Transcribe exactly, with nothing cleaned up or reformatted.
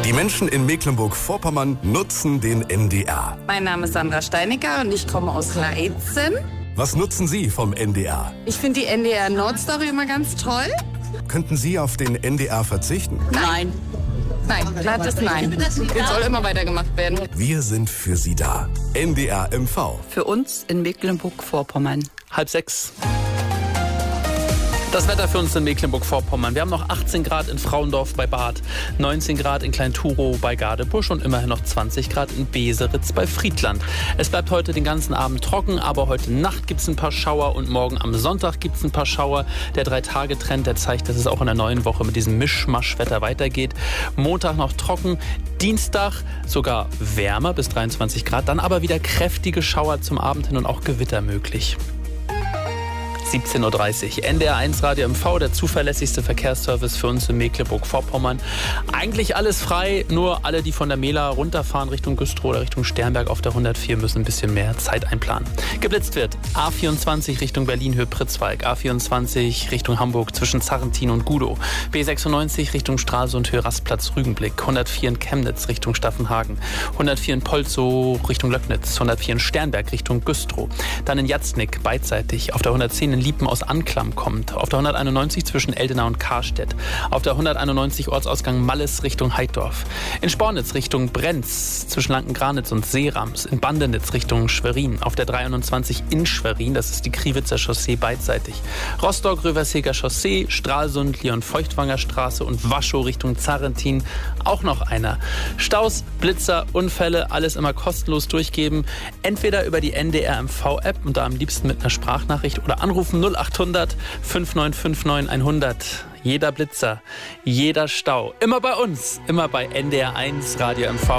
Die Menschen in Mecklenburg-Vorpommern nutzen den N D R. Mein Name ist Sandra Steinecker und ich komme aus Leitzen. Was nutzen Sie vom N D R? Ich finde die N D R Nordstory immer ganz toll. Könnten Sie auf den N D R verzichten? Nein. Nein, glattes Nein. Es soll immer weitergemacht werden. Wir sind für Sie da. N D R M V. Für uns in Mecklenburg-Vorpommern. Halb sechs. Das Wetter für uns in Mecklenburg-Vorpommern. Wir haben noch achtzehn Grad in Frauendorf bei Barth, neunzehn Grad in Klein-Turow bei Gadebusch und immerhin noch zwanzig Grad in Beseritz bei Friedland. Es bleibt heute den ganzen Abend trocken, aber heute Nacht gibt es ein paar Schauer und morgen am Sonntag gibt es ein paar Schauer. Der Drei-Tage-Trend, der zeigt, dass es auch in der neuen Woche mit diesem Mischmasch-Wetter weitergeht. Montag noch trocken, Dienstag sogar wärmer bis dreiundzwanzig Grad, dann aber wieder kräftige Schauer zum Abend hin und auch Gewitter möglich. siebzehn Uhr dreißig. N D R eins Radio M V, der zuverlässigste Verkehrsservice für uns in Mecklenburg-Vorpommern. Eigentlich alles frei, nur alle, die von der Mehla runterfahren Richtung Güstrow oder Richtung Sternberg auf der hundertvier, müssen ein bisschen mehr Zeit einplanen. Geblitzt wird A vierundzwanzig Richtung Berlin-Höhe-Pritzwalk, A vierundzwanzig Richtung Hamburg zwischen Zarrentin und Gudow, B sechsundneunzig Richtung Stralsund-Höhe Rastplatz-Rügenblick, hundertvier in Chemnitz Richtung Staffenhagen, hundertvier in Polzow Richtung Löcknitz, hundertvier in Sternberg Richtung Güstrow, dann in Jatznick beidseitig, auf der hundertzehn in Liepen aus Anklam kommt, auf der hunderteinundneunzig zwischen Eldenau und Karstedt, auf der hunderteinundneunzig Ortsausgang Malles Richtung Heidorf, in Spornitz Richtung Brenz zwischen Lanken-Granitz und Seerams, in Bandenitz Richtung Schwerin, auf der dreiundzwanzig in Schwerin, das ist die Kriwitzer Chaussee beidseitig, Rostock-Röverseger Chaussee, Stralsund, Leon-Feuchtwanger Straße und Waschow Richtung Zarrentin, auch noch einer. Staus, Blitzer, Unfälle, alles immer kostenlos durchgeben, entweder über die N D R M V-App und da am liebsten mit einer Sprachnachricht oder anrufen null achthundert fünfundneunzig neunundfünfzig hundert. Jeder Blitzer, jeder Stau. Immer bei uns, immer bei N D R eins Radio M V.